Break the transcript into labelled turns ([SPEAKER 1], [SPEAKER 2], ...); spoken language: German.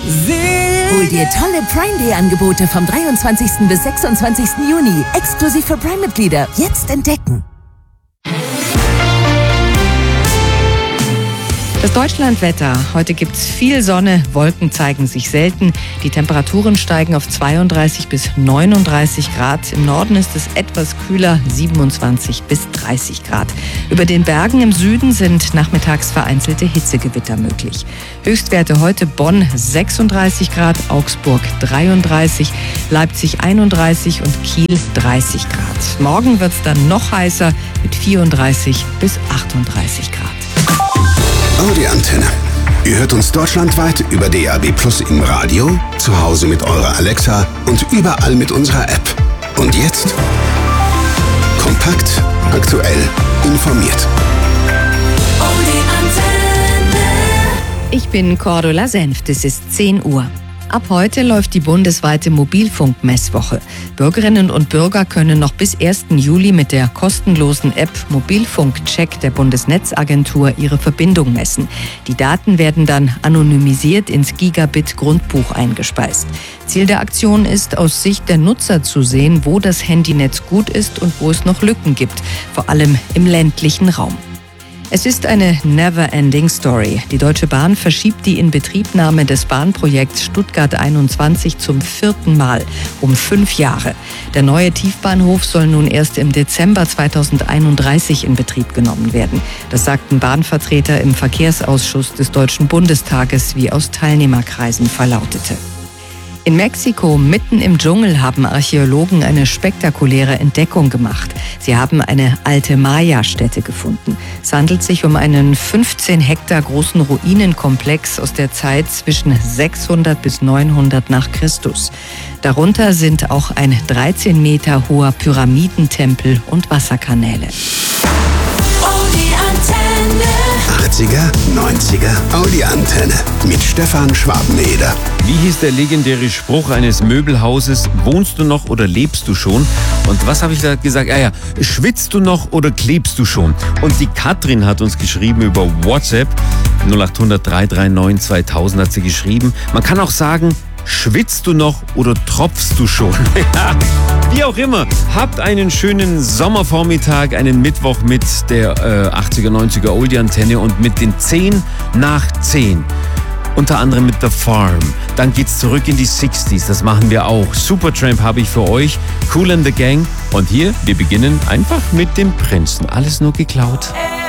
[SPEAKER 1] Hol dir tolle Prime Day Angebote vom 23. bis 26. Juni. Exklusiv für Prime-Mitglieder. Jetzt entdecken.
[SPEAKER 2] Das Deutschlandwetter. Heute gibt's viel Sonne, Wolken zeigen sich selten. Die Temperaturen steigen auf 32 bis 39 Grad. Im Norden ist es etwas kühler, 27 bis 30 Grad. Über den Bergen im Süden sind nachmittags vereinzelte Hitzegewitter möglich. Höchstwerte heute: Bonn 36 Grad, Augsburg 33, Leipzig 31 und Kiel 30 Grad. Morgen wird's dann noch heißer mit 34 bis 38 Grad.
[SPEAKER 3] Audi-Antenne. Ihr hört uns deutschlandweit über DAB+ im Radio, zu Hause mit eurer Alexa und überall mit unserer App. Und jetzt kompakt, aktuell, informiert.
[SPEAKER 1] Audi-Antenne.
[SPEAKER 2] Ich bin Cordula Senft, es ist 10 Uhr. Ab heute läuft die bundesweite Mobilfunkmesswoche. Bürgerinnen und Bürger können noch bis 1. Juli mit der kostenlosen App Mobilfunkcheck der Bundesnetzagentur ihre Verbindung messen. Die Daten werden dann anonymisiert ins Gigabit-Grundbuch eingespeist. Ziel der Aktion ist, aus Sicht der Nutzer zu sehen, wo das Handynetz gut ist und wo es noch Lücken gibt, vor allem im ländlichen Raum. Es ist eine never-ending Story. Die Deutsche Bahn verschiebt die Inbetriebnahme des Bahnprojekts Stuttgart 21 zum 4. Mal um 5 Jahre. Der neue Tiefbahnhof soll nun erst im Dezember 2031 in Betrieb genommen werden. Das sagten Bahnvertreter im Verkehrsausschuss des Deutschen Bundestages, wie aus Teilnehmerkreisen verlautete. In Mexiko, mitten im Dschungel, haben Archäologen eine spektakuläre Entdeckung gemacht. Sie haben eine alte Maya-Stätte gefunden. Es handelt sich um einen 15 Hektar großen Ruinenkomplex aus der Zeit zwischen 600 bis 900 nach Christus. Darunter sind auch ein 13 Meter hoher Pyramidentempel und Wasserkanäle.
[SPEAKER 3] 80er, 90er, Audi-Antenne mit Stefan Schwabeneder.
[SPEAKER 4] Wie hieß der legendäre Spruch eines Möbelhauses? Wohnst du noch oder lebst du schon? Und was habe ich da gesagt? Schwitzt du noch oder klebst du schon? Und die Katrin hat uns geschrieben über WhatsApp. 0800 339 2000 hat sie geschrieben. Man kann auch sagen, schwitzt du noch oder tropfst du schon? Wie auch immer, habt einen schönen Sommervormittag, einen Mittwoch mit der 80er, 90er Oldie-Antenne und mit den 10 nach 10. Unter anderem mit The Farm. Dann geht's zurück in die 60s, das machen wir auch. Supertramp habe ich für euch, Kool and the Gang. Und hier, wir beginnen einfach mit dem Prinzen. Alles nur geklaut.